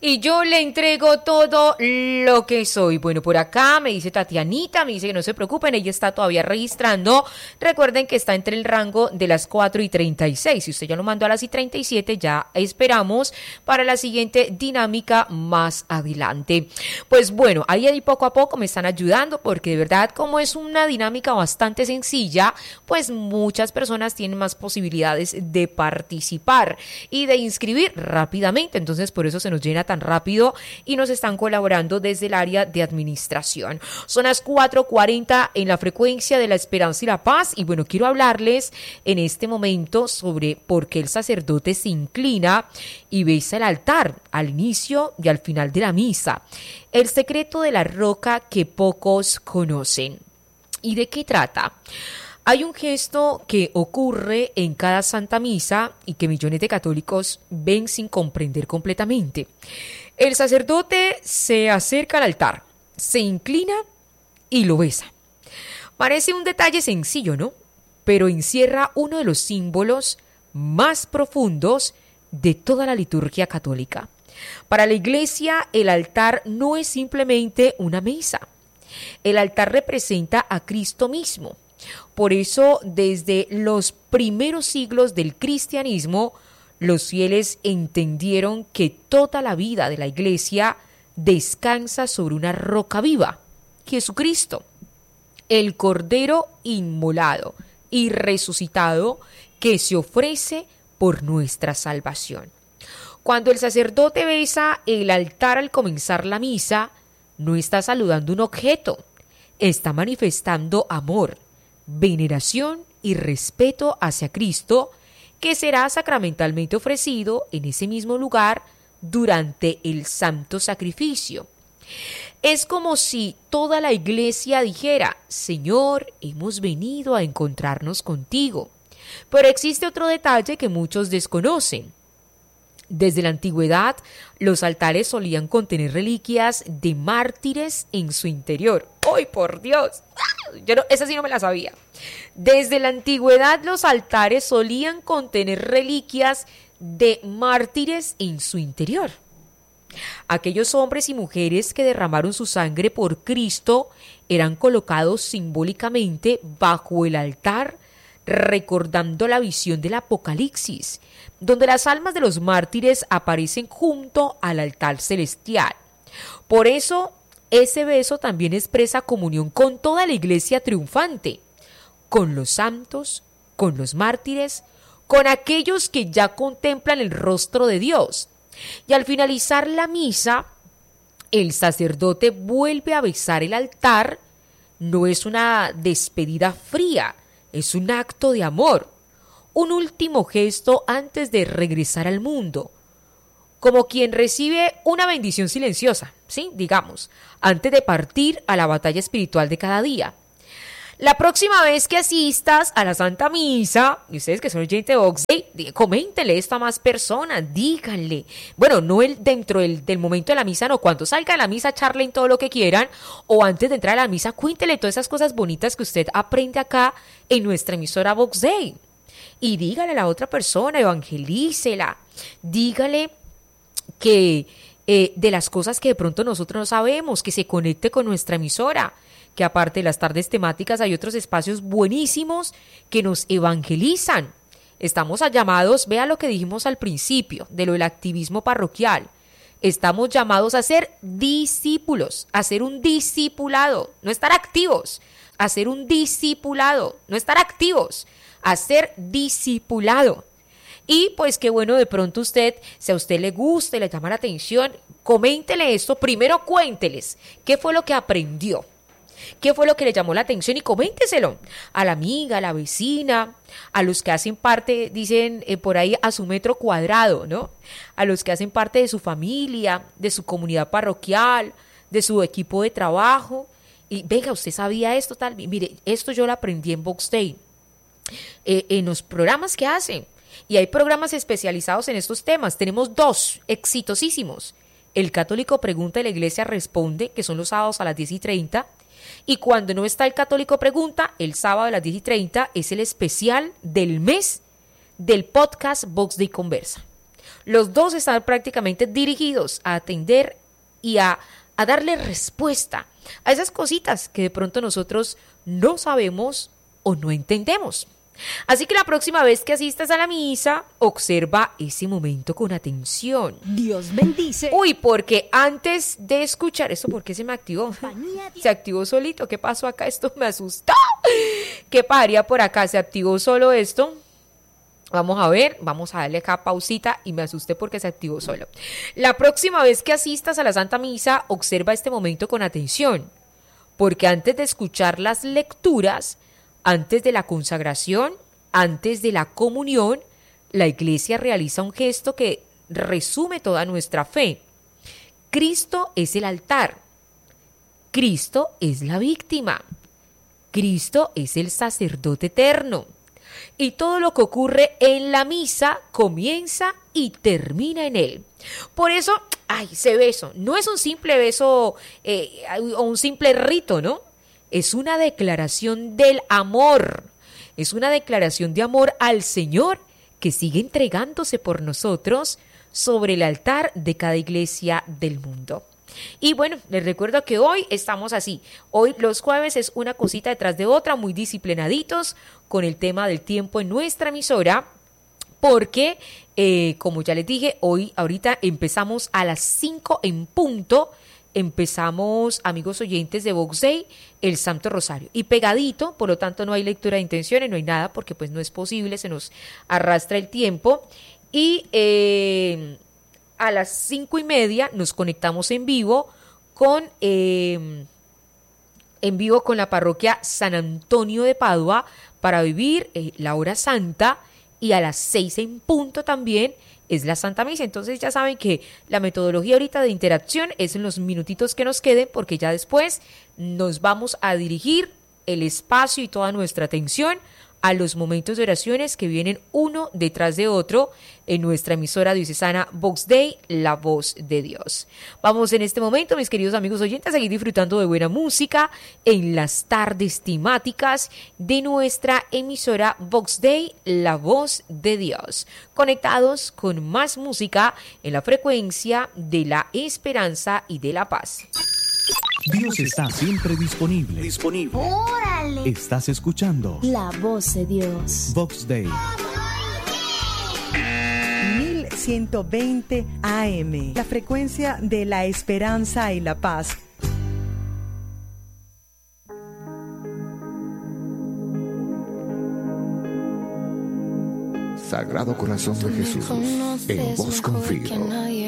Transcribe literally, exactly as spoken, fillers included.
y yo le entrego todo lo que soy. Bueno, por acá me dice Tatianita, me dice que no se preocupen, ella está todavía registrando. Recuerden que está entre el rango de las cuatro y treinta y seis. Si usted ya lo mandó a las y treinta y siete, ya esperamos para la siguiente dinámica más adelante. Pues bueno, ahí, ahí poco a poco me están ayudando, porque de verdad, como es una dinámica bastante sencilla, pues muchas personas tienen más posibilidades de participar y de inscribir rápidamente. Entonces, por eso se nos llena tan rápido y nos están colaborando desde el área de administración. Son las cuatro cuarenta en la frecuencia de la esperanza y la paz. Y bueno, quiero hablarles en este momento sobre por qué el sacerdote se inclina y besa el altar al inicio y al final de la misa. El secreto de la roca que pocos conocen. ¿Y de qué trata? Hay un gesto que ocurre en cada Santa Misa y que millones de católicos ven sin comprender completamente. El sacerdote se acerca al altar, se inclina y lo besa. Parece un detalle sencillo, ¿no? Pero encierra uno de los símbolos más profundos de toda la liturgia católica. Para la Iglesia, el altar no es simplemente una mesa. El altar representa a Cristo mismo. Por eso, desde los primeros siglos del cristianismo, los fieles entendieron que toda la vida de la Iglesia descansa sobre una roca viva, Jesucristo, el Cordero inmolado y resucitado que se ofrece por nuestra salvación. Cuando el sacerdote besa el altar al comenzar la misa, no está saludando un objeto, está manifestando amor, veneración y respeto hacia Cristo, que será sacramentalmente ofrecido en ese mismo lugar durante el santo sacrificio. Es como si toda la Iglesia dijera: Señor, hemos venido a encontrarnos contigo. Pero existe otro detalle que muchos desconocen. Desde la antigüedad, los altares solían contener reliquias de mártires en su interior. ¡Ay, por Dios! Yo no, esa sí no me la sabía. Desde la antigüedad, los altares solían contener reliquias de mártires en su interior. Aquellos hombres y mujeres que derramaron su sangre por Cristo eran colocados simbólicamente bajo el altar, recordando la visión del Apocalipsis, donde las almas de los mártires aparecen junto al altar celestial. Por eso, ese beso también expresa comunión con toda la Iglesia triunfante, con los santos, con los mártires, con aquellos que ya contemplan el rostro de Dios. Y al finalizar la misa, el sacerdote vuelve a besar el altar. No es una despedida fría, es un acto de amor, un último gesto antes de regresar al mundo, como quien recibe una bendición silenciosa, ¿sí? Digamos, antes de partir a la batalla espiritual de cada día. La próxima vez que asistas a la Santa Misa, y ustedes que son oyentes de Vox Day, coméntenle esto a más personas, díganle. Bueno, no el dentro del, del momento de la misa, no, cuando salga de la misa charlen todo lo que quieran, o antes de entrar a la misa cuéntele todas esas cosas bonitas que usted aprende acá en nuestra emisora Vox Day. Y dígale a la otra persona, evangelícela, dígale que eh, de las cosas que de pronto nosotros no sabemos, que se conecte con nuestra emisora, que aparte de las tardes temáticas hay otros espacios buenísimos que nos evangelizan. Estamos llamados, vea lo que dijimos al principio de lo del activismo parroquial, estamos llamados a ser discípulos, a ser un discipulado, no estar activos, a ser un discipulado, no estar activos, a ser discipulado. Y pues qué bueno, de pronto usted, si a usted le gusta y le llama la atención, coméntele esto, primero cuénteles qué fue lo que aprendió. ¿Qué fue lo que le llamó la atención? Y coménteselo a la amiga, a la vecina, a los que hacen parte, dicen eh, por ahí, a su metro cuadrado, ¿no? A los que hacen parte de su familia, de su comunidad parroquial, de su equipo de trabajo. Y venga, ¿usted sabía esto? Tal? Mire, esto yo lo aprendí en Vox Day, eh, en los programas que hacen. Y hay programas especializados en estos temas. Tenemos dos exitosísimos. El Católico Pregunta y la Iglesia Responde, que son los sábados a las diez y treinta. Y cuando no está el Católico Pregunta, el sábado a las diez y treinta es el especial del mes del podcast Vox Day Conversa. Los dos están prácticamente dirigidos a atender y a, a darle respuesta a esas cositas que de pronto nosotros no sabemos o no entendemos. Así que la próxima vez que asistas a la misa, observa ese momento con atención. Dios bendice. Uy, porque antes de escuchar esto, ¿por qué se me activó? Se activó solito. ¿Qué pasó acá? Esto me asustó. ¿Qué pasaría por acá? Se activó solo esto. Vamos a ver, vamos a darle acá pausita y me asusté porque se activó solo. La próxima vez que asistas a la Santa Misa, observa este momento con atención, porque antes de escuchar las lecturas, antes de la consagración, antes de la comunión, la Iglesia realiza un gesto que resume toda nuestra fe. Cristo es el altar, Cristo es la víctima, Cristo es el sacerdote eterno. Y todo lo que ocurre en la misa comienza y termina en él. Por eso, ay, ese beso no es un simple beso eh, o un simple rito, ¿no? Es una declaración del amor. Es una declaración de amor al Señor que sigue entregándose por nosotros sobre el altar de cada iglesia del mundo. Y bueno, les recuerdo que hoy estamos así. Hoy los jueves es una cosita detrás de otra, muy disciplinaditos con el tema del tiempo en nuestra emisora, porque, eh, como ya les dije, hoy ahorita empezamos a las cinco en punto. Empezamos, amigos oyentes de Vox Day, el Santo Rosario. Y pegadito, por lo tanto no hay lectura de intenciones, no hay nada, porque pues no es posible, se nos arrastra el tiempo. Y eh, a las cinco y media nos conectamos en vivo con eh, en vivo con la parroquia San Antonio de Padua para vivir eh, la hora santa, y a las seis en punto también es la Santa Misa. Entonces ya saben que la metodología ahorita de interacción es en los minutitos que nos queden, porque ya después nos vamos a dirigir el espacio y toda nuestra atención a los momentos de oraciones que vienen uno detrás de otro en nuestra emisora diocesana Vox Day, la voz de Dios. Vamos en este momento, mis queridos amigos oyentes, a seguir disfrutando de buena música en las tardes temáticas de nuestra emisora Vox Day, la voz de Dios. Conectados con más música en la frecuencia de la esperanza y de la paz. Dios está siempre disponible. Disponible. ¡Órale! Estás escuchando La voz de Dios. Vox Day. mil ciento veinte A M, la frecuencia de la esperanza y la paz. Sagrado Corazón de Jesús, en vos confío.